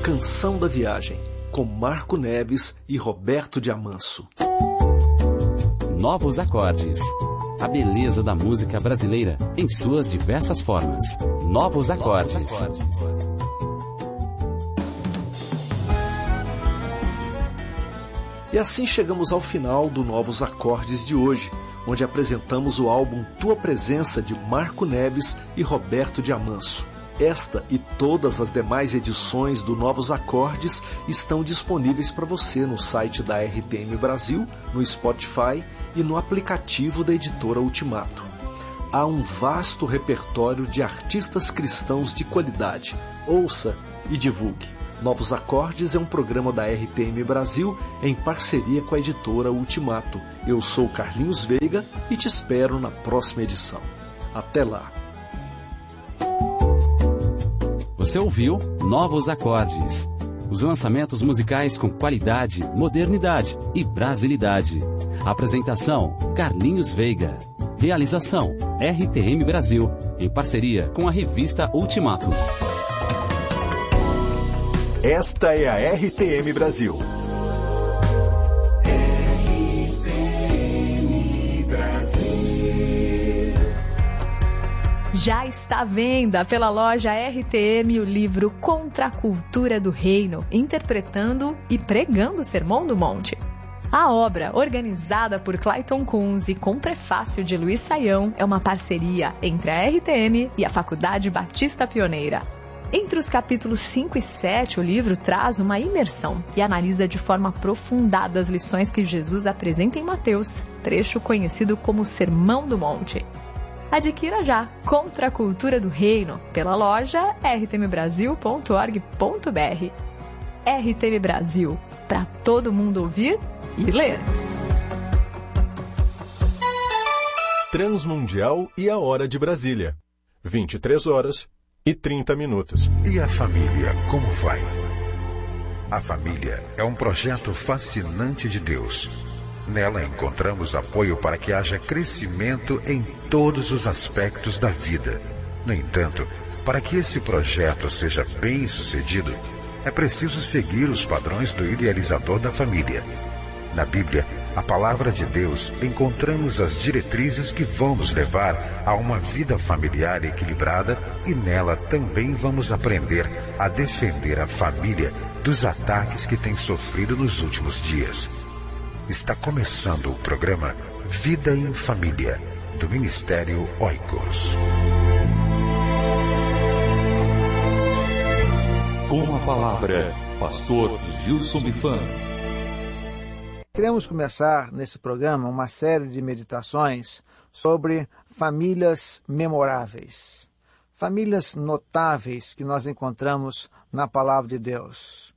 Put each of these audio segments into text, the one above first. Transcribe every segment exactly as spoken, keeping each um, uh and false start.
Canção da Viagem, com Marco Neves e Roberto de Amanso. Novos acordes. A beleza da música brasileira em suas diversas formas. Novos acordes. E assim chegamos ao final do Novos Acordes de hoje, onde apresentamos o álbum Tua Presença de Marco Neves e Roberto de Amanso. Esta e todas as demais edições do Novos Acordes estão disponíveis para você no site da R T M Brasil, no Spotify e no aplicativo da editora Ultimato. Há um vasto repertório de artistas cristãos de qualidade. Ouça e divulgue. Novos Acordes é um programa da R T M Brasil em parceria com a editora Ultimato. Eu sou Carlinhos Veiga e te espero na próxima edição. Até lá! Você ouviu Novos Acordes. Os lançamentos musicais com qualidade, modernidade e brasilidade. Apresentação: Carlinhos Veiga. Realização: R T M Brasil, em parceria com a revista Ultimato. Esta é a R T M Brasil. R T M Brasil. Já está à venda pela loja R T M o livro Contra a Cultura do Reino, interpretando e pregando o Sermão do Monte. A obra, organizada por Clayton Kunz e com prefácio de Luiz Saião, é uma parceria entre a R T M e a Faculdade Batista Pioneira. Entre os capítulos cinco e sete, o livro traz uma imersão e analisa de forma aprofundada as lições que Jesus apresenta em Mateus, trecho conhecido como Sermão do Monte. Adquira já Contra a Cultura do Reino pela loja r t m brasil ponto org ponto b r. R T M Brasil, para todo mundo ouvir e ler. Transmundial e a Hora de Brasília. vinte e três horas e trinta minutos. E a família, como vai? A família é um projeto fascinante de Deus. Nela encontramos apoio para que haja crescimento em todos os aspectos da vida. No entanto, para que esse projeto seja bem sucedido, é preciso seguir os padrões do idealizador da família. Na Bíblia, a palavra de Deus, encontramos as diretrizes que vão nos levar a uma vida familiar equilibrada e nela também vamos aprender a defender a família dos ataques que tem sofrido nos últimos dias. Está começando o programa Vida em Família, do Ministério Oikos. Com a palavra, Pastor Gilson Bifano. Queremos começar nesse programa uma série de meditações sobre famílias memoráveis, famílias notáveis que nós encontramos na Palavra de Deus.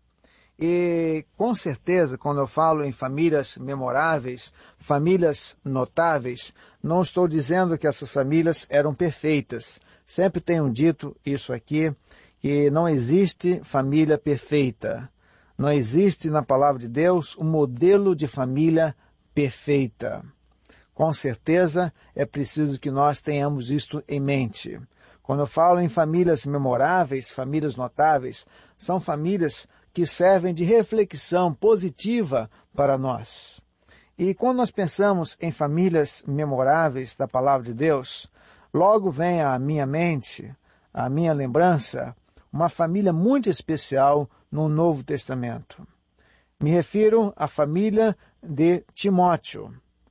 E, com certeza, quando eu falo em famílias memoráveis, famílias notáveis, não estou dizendo que essas famílias eram perfeitas. Sempre tenho dito isso aqui, que não existe família perfeita. Não existe na Palavra de Deus um modelo de família perfeita. Com certeza, é preciso que nós tenhamos isto em mente. Quando eu falo em famílias memoráveis, famílias notáveis, são famílias que servem de reflexão positiva para nós. E quando nós pensamos em famílias memoráveis da Palavra de Deus, logo vem à minha mente, à minha lembrança, uma família muito especial no Novo Testamento. Me refiro à família de Timóteo.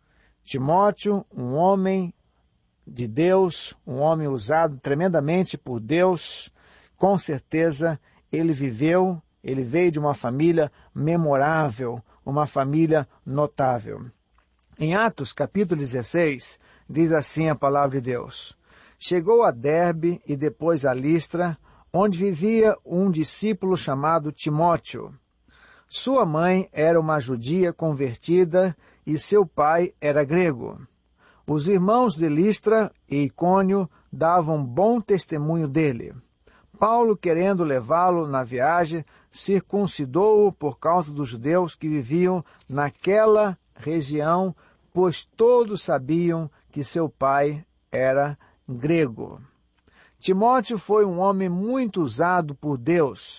Timóteo, um homem de Deus, um homem usado tremendamente por Deus. Com certeza, ele viveu, ele veio de uma família memorável, uma família notável. Em Atos, capítulo dezesseis, diz assim a palavra de Deus: Chegou a Derbe e depois a Listra, onde vivia um discípulo chamado Timóteo. Sua mãe era uma judia convertida e seu pai era grego. Os irmãos de Listra e Icônio davam bom testemunho dele. Paulo, querendo levá-lo na viagem, circuncidou-o por causa dos judeus que viviam naquela região, pois todos sabiam que seu pai era grego. Timóteo foi um homem muito usado por Deus.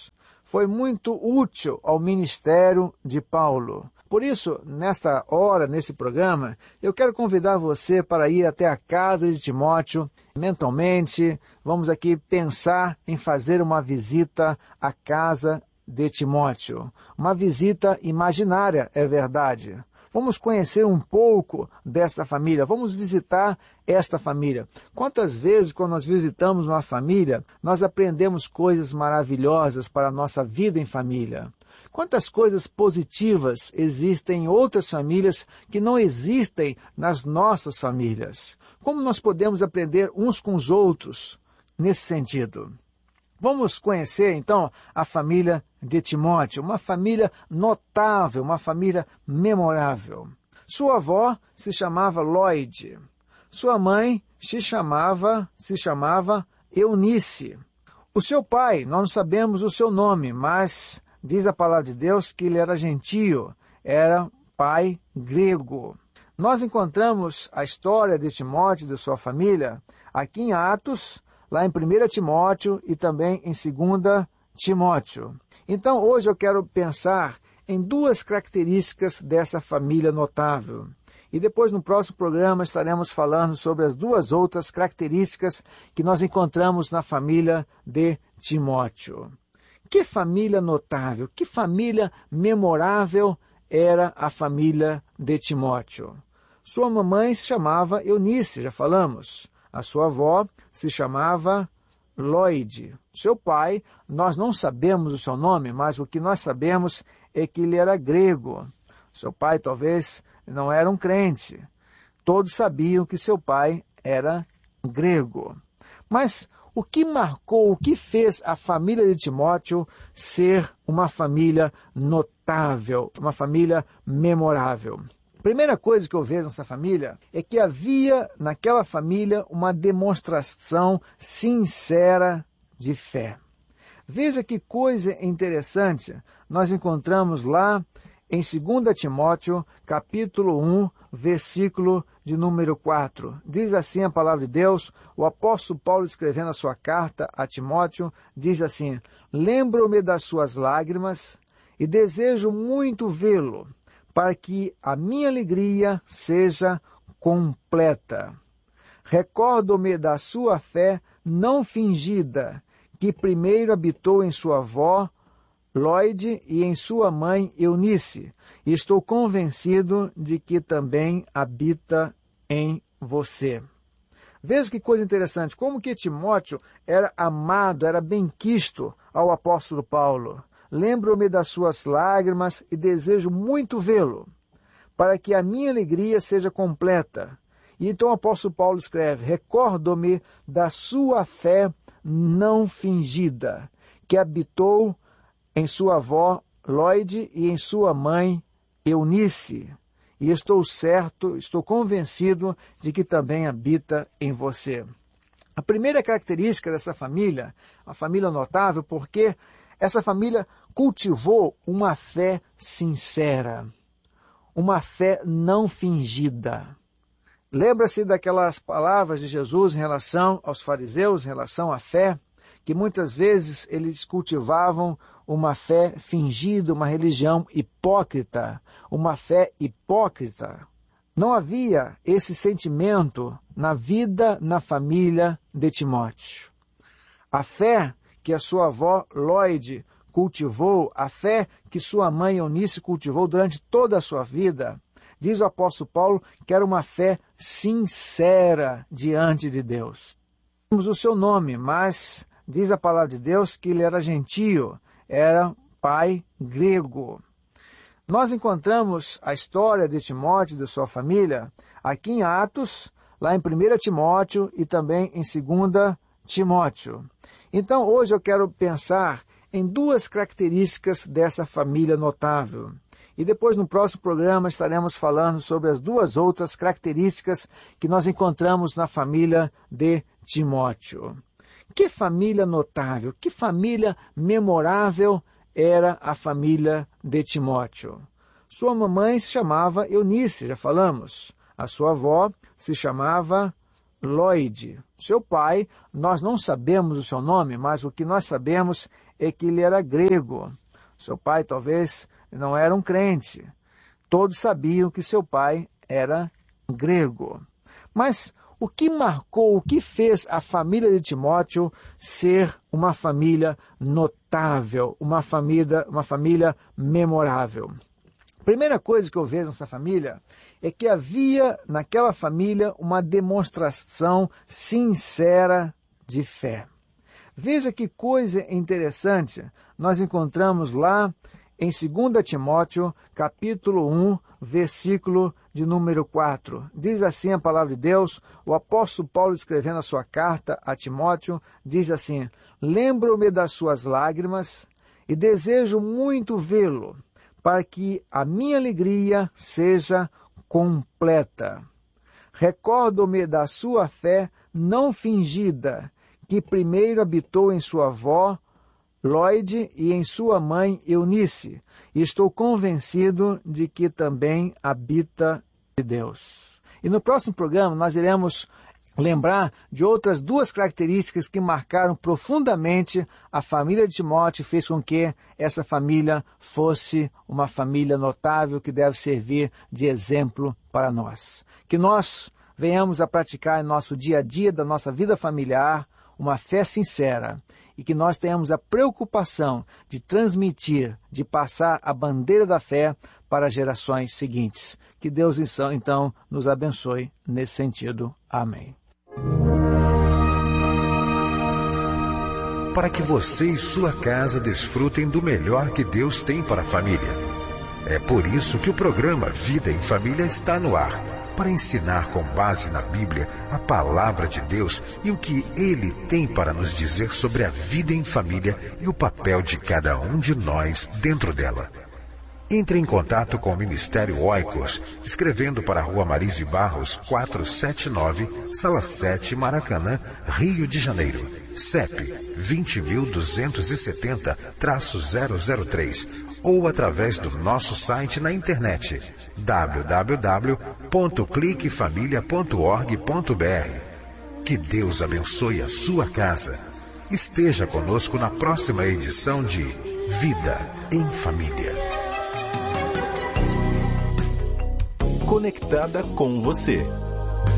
foi muito útil ao ministério de Paulo. Por isso, nesta hora, nesse programa, eu quero convidar você para ir até a casa de Timóteo. Mentalmente, vamos aqui pensar em fazer uma visita à casa de Timóteo. Uma visita imaginária, é verdade. Vamos conhecer um pouco desta família, vamos visitar esta família. Quantas vezes, quando nós visitamos uma família, nós aprendemos coisas maravilhosas para a nossa vida em família? Quantas coisas positivas existem em outras famílias que não existem nas nossas famílias? Como nós podemos aprender uns com os outros nesse sentido? Vamos conhecer, então, a família de Timóteo, uma família notável, uma família memorável. Sua avó se chamava Loide. Sua mãe se chamava, se chamava Eunice. O seu pai, nós não sabemos o seu nome, mas diz a palavra de Deus que ele era gentio, era pai grego. Nós encontramos a história de Timóteo e de sua família aqui em Atos, lá em primeira Timóteo e também em segunda Timóteo. Então, hoje eu quero pensar em duas características dessa família notável. E depois, no próximo programa, estaremos falando sobre as duas outras características que nós encontramos na família de Timóteo. Que família notável, que família memorável era a família de Timóteo. Sua mamãe se chamava Eunice, já falamos. A sua avó se chamava Loide. Seu pai, nós não sabemos o seu nome, mas o que nós sabemos é que ele era grego. Seu pai talvez não era um crente. Todos sabiam que seu pai era grego. Mas o que marcou, o que fez a família de Timóteo ser uma família notável, uma família memorável? Primeira coisa que eu vejo nessa família é que havia naquela família uma demonstração sincera de fé. Veja que coisa interessante nós encontramos lá em segunda Timóteo, capítulo um, versículo de número quatro. Diz assim a palavra de Deus, o apóstolo Paulo escrevendo a sua carta a Timóteo, diz assim: lembro-me das suas lágrimas e desejo muito vê-lo, para que a minha alegria seja completa. Recordo-me da sua fé não fingida, que primeiro habitou em sua avó, Loide, e em sua mãe, Eunice, e estou convencido de que também habita em você. Veja que coisa interessante, como que Timóteo era amado, era benquisto ao apóstolo Paulo. Lembro-me das suas lágrimas e desejo muito vê-lo, para que a minha alegria seja completa. E então o apóstolo Paulo escreve, recordo-me da sua fé não fingida, que habitou em sua avó Loide e em sua mãe Eunice. E estou certo, estou convencido de que também habita em você. A primeira característica dessa família, a família notável, porque essa família cultivou uma fé sincera, uma fé não fingida. Lembra-se daquelas palavras de Jesus em relação aos fariseus, em relação à fé, que muitas vezes eles cultivavam uma fé fingida, uma religião hipócrita, uma fé hipócrita. Não havia esse sentimento na vida, na família de Timóteo. A fé que a sua avó Loide cultivou, a fé que sua mãe Eunice cultivou durante toda a sua vida, diz o apóstolo Paulo que era uma fé sincera diante de Deus. Temos o seu nome, mas diz a palavra de Deus que ele era gentio, era pai grego. Nós encontramos a história de Timóteo e de sua família aqui em Atos, lá em primeira Timóteo e também em segunda Timóteo. Então, hoje eu quero pensar em duas características dessa família notável. E depois, no próximo programa, estaremos falando sobre as duas outras características que nós encontramos na família de Timóteo. Que família notável, que família memorável era a família de Timóteo. Sua mamãe se chamava Eunice, já falamos. A sua avó se chamava Loide. Seu pai, nós não sabemos o seu nome, mas o que nós sabemos é que ele era grego. Seu pai talvez não era um crente. Todos sabiam que seu pai era grego. Mas o que marcou, o que fez a família de Timóteo ser uma família notável, uma família, uma família memorável? A primeira coisa que eu vejo nessa família é que havia naquela família uma demonstração sincera de fé. Veja que coisa interessante nós encontramos lá em dois Timóteo, capítulo um, versículo de número quatro. Diz assim a palavra de Deus, o apóstolo Paulo escrevendo a sua carta a Timóteo, diz assim: lembro-me das suas lágrimas e desejo muito vê-lo, para que a minha alegria seja completa. Recordo-me da sua fé não fingida, que primeiro habitou em sua avó, Lóide, e em sua mãe, Eunice, e estou convencido de que também habita de Deus. E no próximo programa nós iremos lembrar de outras duas características que marcaram profundamente a família de Timóteo e fez com que essa família fosse uma família notável que deve servir de exemplo para nós. Que nós venhamos a praticar em nosso dia a dia da nossa vida familiar uma fé sincera e que nós tenhamos a preocupação de transmitir, de passar a bandeira da fé para as gerações seguintes. Que Deus, então, nos abençoe nesse sentido. Amém. Para que você e sua casa desfrutem do melhor que Deus tem para a família. É por isso que o programa Vida em Família está no ar, para ensinar com base na Bíblia a palavra de Deus e o que Ele tem para nos dizer sobre a vida em família e o papel de cada um de nós dentro dela. Entre em contato com o Ministério Oikos, escrevendo para a Rua Marise Barros, quatrocentos e setenta e nove, Sala sete, Maracanã, Rio de Janeiro. C E P vinte mil duzentos e setenta, zero zero três ou através do nosso site na internet w w w ponto clique família ponto org ponto b r. Que Deus abençoe a sua casa. Esteja conosco na próxima edição de Vida em Família. Conectada com você.